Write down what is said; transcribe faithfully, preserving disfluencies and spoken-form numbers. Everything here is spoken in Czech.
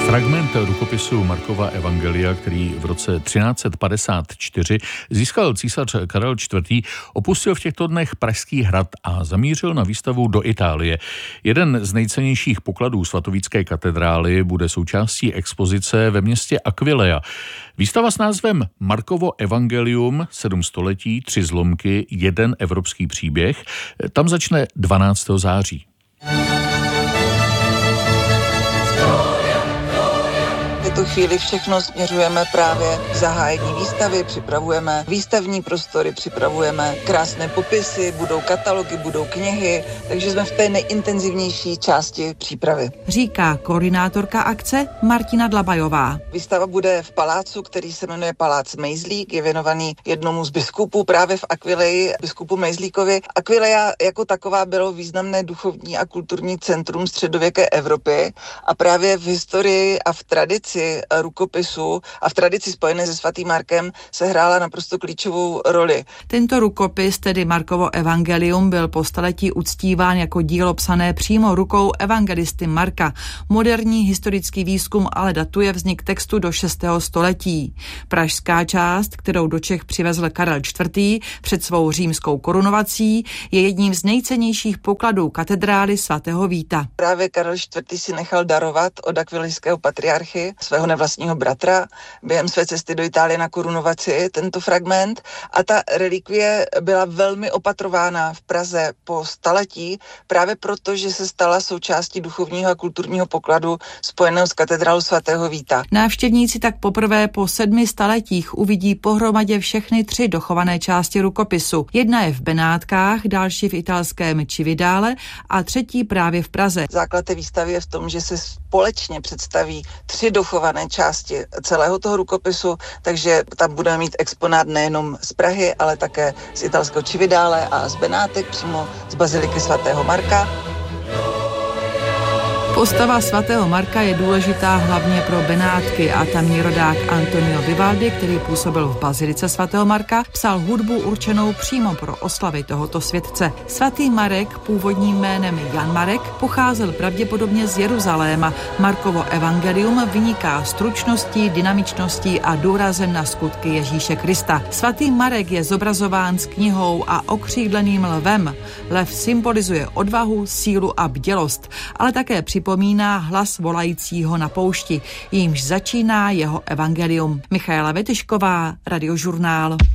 Fragment rukopisu Markova evangelia, který v roce třináct set padesát čtyři získal císař Karel čtvrtý, opustil v těchto dnech Pražský hrad a zamířil na výstavu do Itálie. Jeden z nejcennějších pokladů svatovícké katedrály bude součástí expozice ve městě Aquileia. Výstava s názvem Markovo evangelium, sedm století, tři zlomky, jeden evropský příběh, tam začne dvanáctého září. V tu chvíli všechno směřujeme právě k zahájení výstavy, připravujeme výstavní prostory, připravujeme krásné popisy, budou katalogy, budou knihy, takže jsme v té nejintenzivnější části přípravy. Říká koordinátorka akce Martina Dlabajová. Výstava bude v palácu, který se jmenuje Palác Mejzlík, je věnovaný jednomu z biskupů právě v Aquileji, biskupu Mejzlíkovi. Aquileia jako taková bylo významné duchovní a kulturní centrum středověké Evropy a právě v historii a v tradici rukopisu a v tradici spojené se svatým Markem se hrála naprosto klíčovou roli. Tento rukopis, tedy Markovo evangelium, byl po staletí uctíván jako dílo psané přímo rukou evangelisty Marka. Moderní historický výzkum ale datuje vznik textu do šestého století. Pražská část, kterou do Čech přivezl Karel čtvrtý před svou římskou korunovací, je jedním z nejcennějších pokladů katedrály svatého Víta. Právě Karel čtvrtý si nechal darovat od akvilijského patriarchy svého nevlastního bratra během své cesty do Itálie na korunovaci tento fragment a ta relikvie byla velmi opatrována v Praze po staletí právě proto, že se stala součástí duchovního a kulturního pokladu spojeného s katedrálou svatého Víta. Návštěvníci tak poprvé po sedmi staletích uvidí pohromadě všechny tři dochované části rukopisu. Jedna je v Benátkách, další v italském Cividale a třetí právě v Praze. Základ té výstavy je v tom, že se společně představí tři dochované části celého toho rukopisu, takže tam budeme mít exponát nejenom z Prahy, ale také z italského Cividale a z Benátek, přímo z baziliky svatého Marka. Postava svatého Marka je důležitá hlavně pro Benátky a tamní rodák Antonio Vivaldi, který působil v bazilice svatého Marka, psal hudbu určenou přímo pro oslavy tohoto světce. Svatý Marek, původním jménem Jan Marek, pocházel pravděpodobně z Jeruzaléma. Markovo evangelium vyniká stručností, dynamičností a důrazem na skutky Ježíše Krista. Svatý Marek je zobrazován s knihou a okřídleným lvem. Lev symbolizuje odvahu, sílu a bdělost, ale také při připomíná hlas volajícího na poušti, jímž začíná jeho evangelium. Michaela Vetyšková, Radiožurnál.